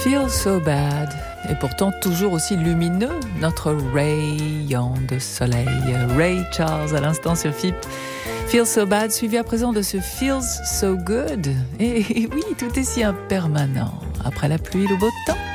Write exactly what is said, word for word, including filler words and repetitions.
Feel so bad, et pourtant toujours aussi lumineux, notre rayon de soleil. Ray Charles à l'instant sur F I P. Feel so bad, suivi à présent de ce Feels so good. Et, et oui, tout est si impermanent. Après la pluie, le beau temps.